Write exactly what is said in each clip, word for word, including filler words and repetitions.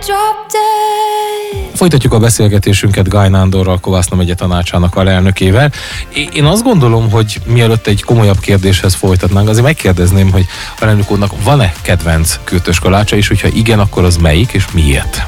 Folytatjuk a beszélgetésünket Gály Nándorral, Kovászna megye tanácsának alelnökével. Én azt gondolom, hogy mielőtt egy komolyabb kérdéshez folytatnánk, azért megkérdezném, hogy alelnök úrnak van-e kedvenc kürtös kalácsa, és hogyha igen, akkor az melyik és miért?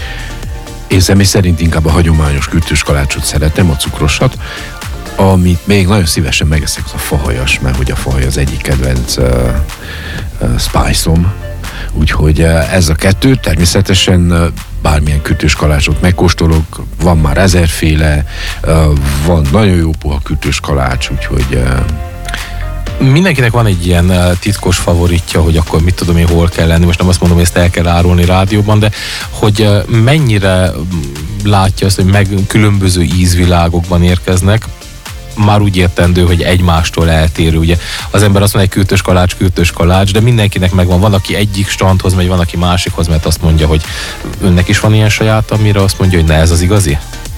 Én személy szerint inkább a hagyományos kürtös kalácsot szeretem, a cukrosat, amit még nagyon szívesen megeszek, a fahajas, mert hogy a fahaj az egyik kedvenc uh, uh, spice-om. Úgyhogy uh, ez a kettő, természetesen uh, bármilyen kürtös kalácsot megkóstolok, van már ezerféle, uh, van nagyon jó puha kürtös kalács, úgyhogy... Uh, Mindenkinek van egy ilyen titkos favoritja, hogy akkor mit tudom én, hol kell lenni. Most nem azt mondom, hogy ezt el kell árulni rádióban, de hogy mennyire látja azt, hogy meg különböző ízvilágokban érkeznek, már úgy értendő, hogy egymástól eltérő. Ugye az ember azt mondja, hogy kürtös kalács, kürtös kalács, de mindenkinek megvan. Van, aki egyik strandhoz megy, van, aki másikhoz, mert azt mondja, hogy önnek is van ilyen saját, amire azt mondja, hogy ne, ez az igazi?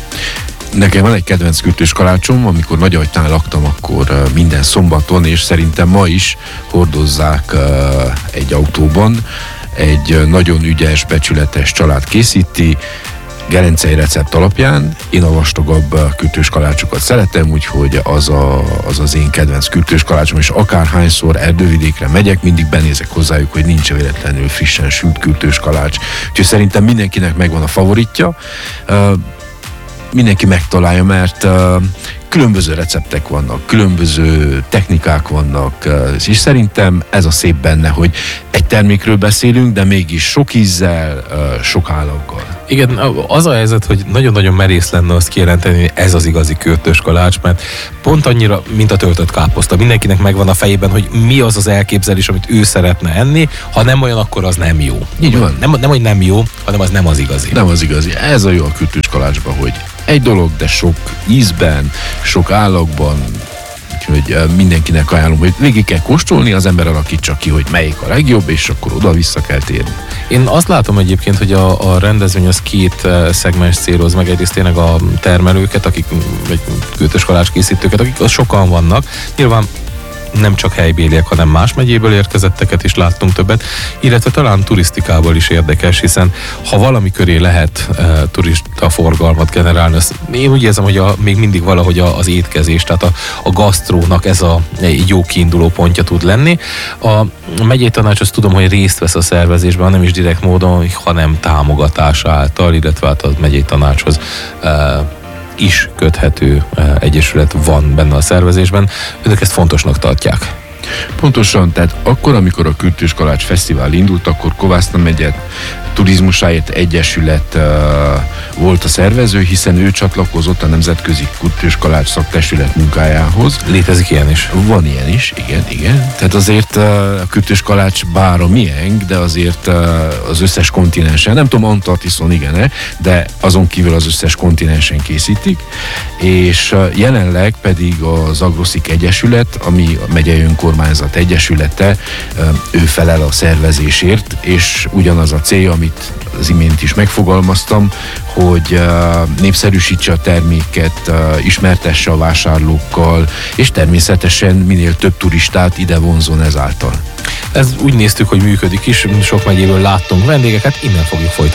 Nekem van egy kedvenc kürtös kalácsom, amikor Nagyajtán laktam, akkor uh, minden szombaton, és szerintem ma is hordozzák uh, egy autóban. Egy uh, nagyon ügyes, becsületes család készíti, gelencei recept alapján. Én a vastagabb uh, kürtös kalácsokat szeretem, úgyhogy az, a, az az én kedvenc kürtös kalácsom, és akárhányszor erdővidékre megyek, mindig benézek hozzájuk, hogy nincs véletlenül frissen sült kürtös kalács. Úgyhogy szerintem mindenkinek megvan a favoritja. Uh, Mindenki megtalálja, mert uh, különböző receptek vannak, különböző technikák vannak, uh, és szerintem ez a szép benne, hogy egy termékről beszélünk, de mégis sok ízzel, uh, sok állaggal. Igen, az a helyzet, hogy nagyon-nagyon merész lenne azt kijelenteni, hogy ez az igazi kürtös kalács, mert pont annyira, mint a töltött káposzta. Mindenkinek megvan a fejében, hogy mi az az elképzelés, amit ő szeretne enni, ha nem olyan, akkor az nem jó. Így van. Nem, nem, hogy nem jó, hanem az nem az igazi. Nem az igazi. Ez a jó a kürtös kalácsban, hogy egy dolog, de sok ízben, sok állagban, úgyhogy mindenkinek ajánlom, hogy végig kell kóstolni, az ember alakítsa ki, hogy melyik a legjobb, és akkor oda-vissza kell térni. Én azt látom egyébként, hogy a, a rendezvény az két szegmens céloz meg, egyrészt tényleg a termelőket, akik, vagy kürtös kalács készítőket, akik az sokan vannak. Nyilván nem csak helybéliek, hanem más megyéből érkezetteket is láttunk többet, illetve talán turisztikával is érdekes, hiszen ha valami köré lehet e, turista forgalmat generálni, az, én úgy érzem, hogy a, még mindig valahogy a, az étkezés, tehát a, a gasztrónak ez a egy jó kiinduló pontja tud lenni. A megyei tanács azt tudom, hogy részt vesz a szervezésben, nem is direkt módon, hanem támogatás által, illetve hát a megyei tanácshoz e, is köthető egyesület van benne a szervezésben. Önök ezt fontosnak tartják? Pontosan, tehát akkor, amikor a Kürtös Kalács Fesztivál indult, akkor Kovászna megye Turizmusáért Egyesület uh, volt a szervező, hiszen ő csatlakozott a Nemzetközi Kürtös Kalács Szaktestület munkájához. Létezik ilyen is? Van ilyen is, igen, igen. Tehát azért uh, a kürtös kalács bár a miénk, de azért uh, az összes kontinensen, nem tudom, Antarktiszon igen-e, de azon kívül az összes kontinensen készítik, és uh, jelenleg pedig az Agroszik Egyesület, ami a megyei önkormányzat egyesülete, uh, ő felel a szervezésért, és ugyanaz a célja, amit az imént is megfogalmaztam, hogy uh, népszerűsítse a terméket, uh, ismertesse a vásárlókkal, és természetesen minél több turistát ide vonzon ezáltal. Ez úgy néztük, hogy működik is, sok megyéből láttunk vendégeket, innen fogjuk folytatni.